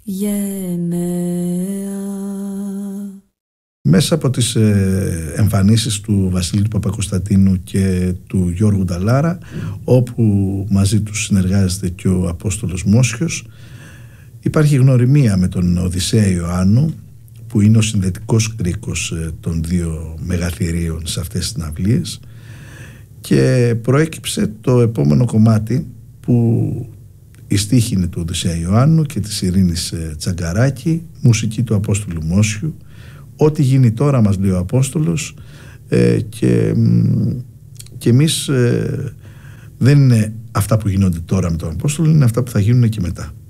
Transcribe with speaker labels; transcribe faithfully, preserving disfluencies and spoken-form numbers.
Speaker 1: γενναία.
Speaker 2: Μέσα από τις ε, εμφανίσεις του Βασίλη του Παπακοσταντίνου και του Γιώργου Νταλάρα, όπου μαζί τους συνεργάζεται και ο Απόστολος Μόσχιος, υπάρχει γνωριμία με τον Οδυσσέα Ιωάννου, που είναι ο συνδετικός κρίκος ε, των δύο μεγαθυρίων σε αυτές τις συναυλίες, και προέκυψε το επόμενο κομμάτι, που η στίχη είναι του Οδυσσέα Ιωάννου και της Ειρήνης ε, Τσαγκαράκη, μουσική του Απόστολου Μόσχιου. Ό,τι γίνει τώρα, μας λέει ο Απόστολος, ε, και, και εμείς ε, δεν είναι αυτά που γίνονται τώρα με τον Απόστολο, είναι αυτά που θα γίνουν και μετά.